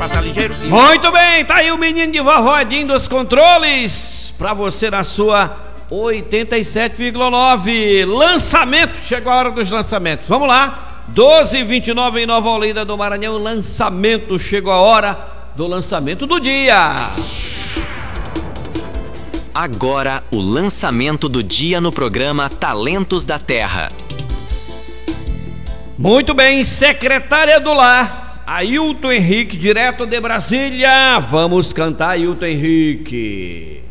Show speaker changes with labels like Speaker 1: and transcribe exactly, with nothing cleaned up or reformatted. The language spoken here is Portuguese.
Speaker 1: passar ligeiro. E...
Speaker 2: Muito bem, tá aí o menino de vovó Edinho dos controles, pra você na sua oitenta e sete vírgula nove. Lançamento, chegou a hora dos lançamentos. Vamos lá, doze e vinte e nove em Nova Olinda do Maranhão. Lançamento, chegou a hora do lançamento do dia.
Speaker 3: Agora o lançamento do dia no programa Talentos da Terra.
Speaker 2: Muito bem, secretária do Lar, Ailton Henrique, direto de Brasília. Vamos cantar, Ailton Henrique.